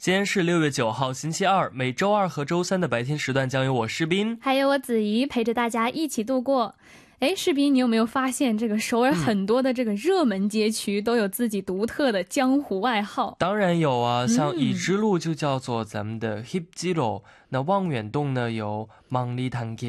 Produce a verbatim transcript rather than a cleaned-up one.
今天是六月九号星期二，每周二和周三的白天时段将由我士斌还有我子怡陪着大家一起度过。哎，士斌，你有没有发现这个首尔很多的这个热门街区都有自己独特的江湖外号？ 当然有啊，像已知路就叫做咱们的 Hipji로，那望远洞呢有망리단길